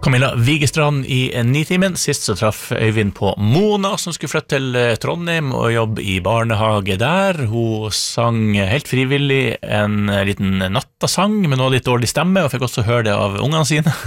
Camilla Vigestrand i Nitimen. Sist så traff Øyvind på Mona, som skulle flytte til Trondheim og jobbe i barnehage der. Hun sang helt frivillig en liten nattasang med noe litt dårlig stemme, og fikk også høre det av ungene sine.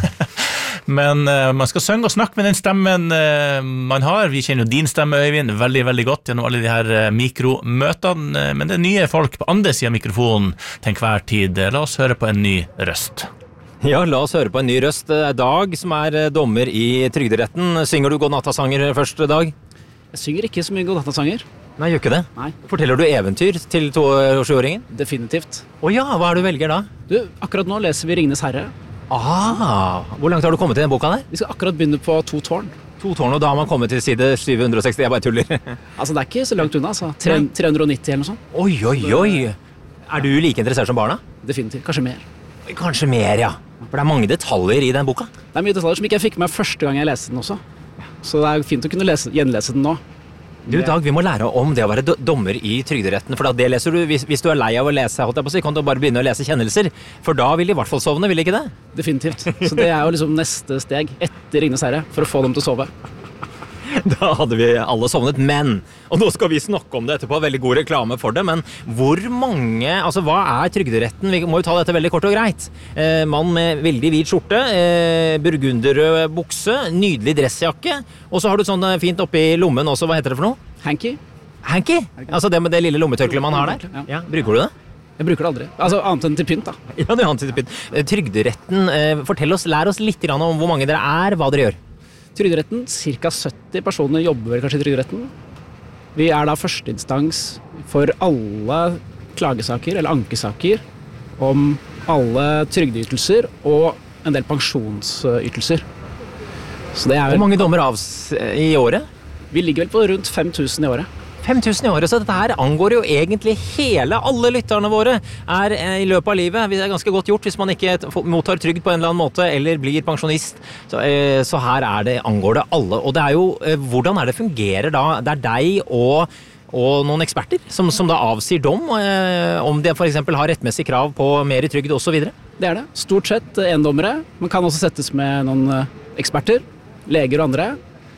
Men man skal synge og snakke med den stemmen man har. Vi kjenner jo din stemme, Øyvind, veldig, veldig godt gjennom alle de her mikromøtene. Men det er nye folk på andre siden av mikrofonen til enhver tid. La oss høre på en ny røst. Ja, la oss høre på en ny røst. Dag, som dommer i Trygderetten. Synger du godnattasanger første dag? Jeg synger ikke så mye godnattasanger. Nei, gjør ikke det? Nei. Forteller du eventyr til 2-åringen? Definitivt. Ja, hva du velger da? Du, akkurat nå leser vi Ringenes Herre. Hvor langt har du kommet i den boka der? Vi skal akkurat begynne på 2 tårn. 2 tårn, og da har man kommet til side 760, jeg bare tuller. Altså, det er ikke så langt unna, altså. 390 eller noe sånt. Oi. Er du like interessert som barna? Definitivt, kanskje mer. Kanskje mer, ja. For det er mange detaljer i den boka. Det er mye detaljer som ikke jeg fikk med første gang jeg leste den også. Så det er fint å kunne gjenlese den nå. Du, Dag, vi må lære om det å være dommer i Trygderetten, for det leser du, hvis du er lei av å lese, kan du bare begynne å lese kjennelser, for da vil de i hvert fall sovne, vil de ikke det? Definitivt. Så det er jo liksom neste steg etter Ringenes Herre, for å få dem til å sove. Da hadde vi alle sovnet, og nå skal vi snakke om det etterpå, veldig god reklame for det, men hvor mange, altså hva er Trygderetten? Vi må jo ta dette veldig kort og greit. Mann med veldig hvit skjorte, burgunderrød bukse, nydelig dressjakke, og så har du sånn fint oppi lommen også, hva heter det for noe? Hanky. Hanky? Altså det med det lille lommetørkleet man har der? Ja. Bruker du det? Jeg bruker det aldri. Altså annet enn til pynt da. Ja, det er annet enn til pynt. Trygderetten, lær oss litt om hvor mange dere er, hva dere gjør. Trygderetten, ca. 70 personer jobber kanskje i Trygderetten. Vi er da førsteinstans for alle klagesaker eller ankesaker om alle trygdeytelser og en del pensjonsytelser. Så det er Hvor mange dommer i året? Vi ligger vel på rundt 5000 i året. 5000 i året, så dette her angår jo egentlig alle lytterne våre i løpet av livet. Det er ganske godt gjort hvis man ikke mottar trygd på en eller annen måte, eller blir pensjonist. Så her angår det alle. Og det er jo, hvordan det fungerer da? Det er deg og noen eksperter som da avsier dom, om de for eksempel har rettmessig krav på mer i trygd og så videre. Det er det. Stort sett endommere. Man kan også settes med noen eksperter, leger og andre,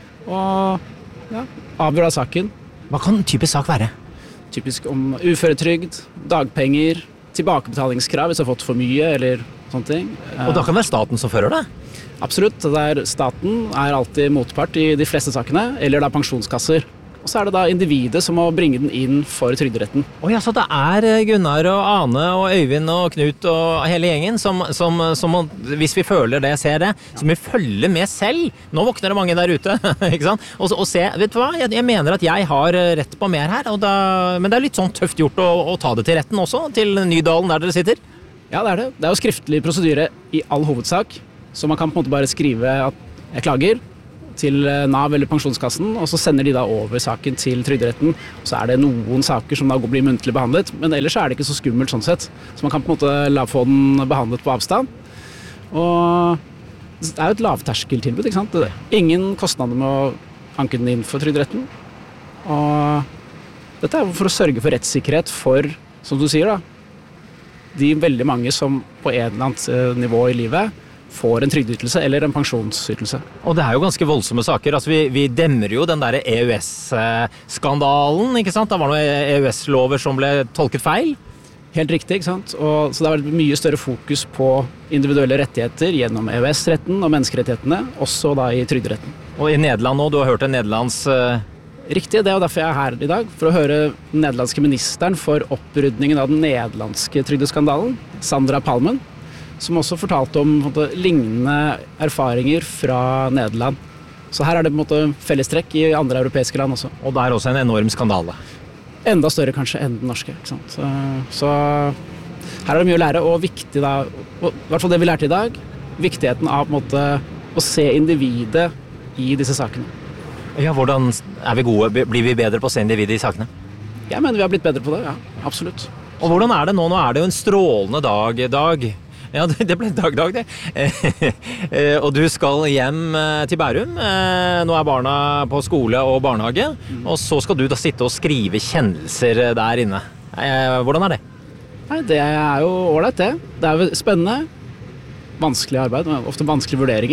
og avgjøre saken. Hva kan typisk sak være? Typisk om uføretrygd, dagpenger, tilbakebetalingskrav hvis du har fått for mye, eller sånne ting. Og da kan det være staten som fører det? Absolutt. Staten er alltid motpart i de fleste sakene, eller da pensjonskasser. Og så er det da individet som må bringe den inn for Trygderetten. Så det er Gunnar og Ane og Øyvind og Knut og hele gjengen som hvis vi føler det, ser det, så må vi følge med selv. Nå våkner det mange der ute, ikke sant? Og se, vet du hva? Jeg mener at jeg har rett på mer her, men det er litt sånn tøft gjort å ta det til retten også, til Nydalen der dere sitter. Ja, det er det. Det er jo skriftlig prosedyre i all hovedsak, så man kan på en måte bare skrive at jeg klager til Nav eller pensjonskassen, og så sender de da over saken til Trygderetten. Så er det noen saker som da blir muntlig behandlet, men ellers er det ikke så skummelt sånn sett. Så man kan på en måte få den behandlet på avstand. Og det er jo et lavterskeltilbud, ikke sant? Det er ingen kostnader med å anke den inn for Trygderetten. Og dette er for å sørge for rettssikkerhet for, som du sier da, de veldig mange som på en eller annet nivå i livet får en trygdeytelse eller en pensjonsytelse. Og det er jo ganske voldsomme saker. Altså vi demrer jo den der EØS-skandalen, ikke sant? Det var noen EØS-lover som ble tolket feil. Helt riktig, ikke sant? Så det har vært mye større fokus på individuelle rettigheter gjennom EØS-retten og menneskerettighetene, også da i Trygderetten. Og i Nederland nå, du har hørt en nederlands... Riktig, det er jo derfor jeg er her i dag, for å høre den nederlandske ministeren for opprydningen av den nederlandske trygdeskandalen, Sandra Palmen, som også fortalte om lignende erfaringer fra Nederland. Så her er det på en måte fellestrekk i andre europeiske land også. Og det er også en enorm skandale. Enda større kanskje enn den norske, ikke sant? Så her er det mye å lære, og viktig da, og i hvert fall det vi lærte i dag, viktigheten av på en måte å se individet i disse sakene. Ja, hvordan er vi gode? Blir vi bedre på å se individet i sakene? Jeg mener vi har blitt bedre på det, ja, absolutt. Og hvordan er det nå? Nå er det jo en strålende dag. Ja, det ble dag, det. Og du skal hjem til Bærum. Nå er barna på skole og barnehage. Og så skal du da sitte og skrive kjennelser der inne. Hvordan er det? Nei, det er jo ålreit det. Det er jo spennende. Vanskelig arbeid, ofte vanskelige vurderinger.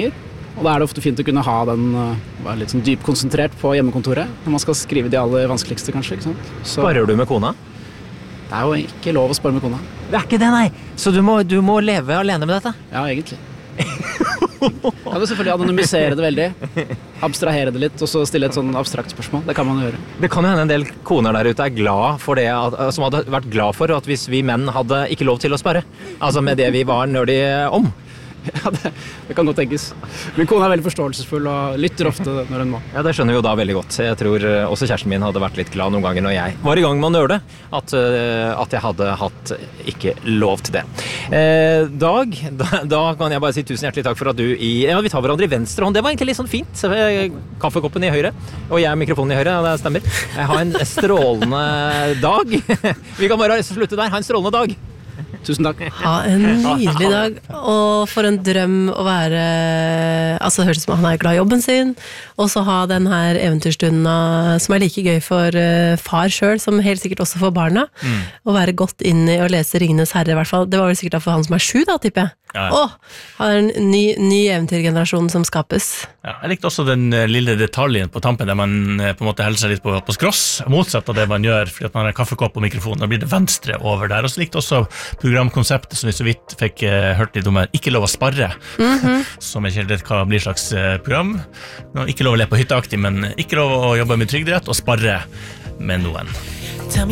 Og da er det ofte fint å kunne ha den være litt sånn dypkonsentrert på hjemmekontoret, når man skal skrive de aller vanskeligste, kanskje. Ikke sant? Så Sparer du med kona? det er jo ikke lov å spare med kona. Det er ikke det, nei! Så du må leve alene med dette? Ja, egentlig. Kan du selvfølgelig anonymisere det veldig, abstrahere det litt, og så stille et sånn abstrakt spørsmål. Det kan man gjøre. Det kan jo hende en del koner der ute er glad for det, som hadde vært glad for at hvis vi menn hadde ikke lov til å spare. Altså med det vi var nerdige om. Ja, det kan godt tenkes. Min kone er veldig forståelsesfull og lytter ofte når hun må. Ja, det skjønner vi jo da veldig godt. Jeg tror også kjæresten min hadde vært litt glad noen ganger når jeg var i gang med å nøle, at jeg hadde hatt ikke lov til det. Dag, da kan jeg bare si tusen hjertelig takk for at du vi tar hverandre i venstre hånd. Det var egentlig litt sånn fint. Kaffekoppen i høyre, og jeg mikrofonen i høyre, ja, det stemmer. Jeg har en strålende dag. Vi kan bare slutte der. Ha en strålende dag. Tusen takk. Ha en nydelig dag, og for en drøm å være, altså det høres ut som han er glad i jobben sin, og så ha den her eventyrstunden som er like gøy for far selv, som helt sikkert også for barna, å være godt inn i å lese Ringenes herre i hvert fall. Det var vel sikkert for han som er 7 da, tipper jeg. Ja. Har en ny eventyrgenerasjon som skapes. Ja, jeg likte også den lille detaljen på tampen der man på en måte helser seg litt på skross, motsatt av det man gjør fordi at man har kaffekopp og mikrofon. Da blir det venstre over der. Og så likte også programkonseptet som vi så vidt fikk hørt litt om her, ikke lov å sparre, som ikke helt vet hva blir slags program. Ikke lov å le på hytteaktig, men ikke lov å jobbe med trygderett og sparre med noen.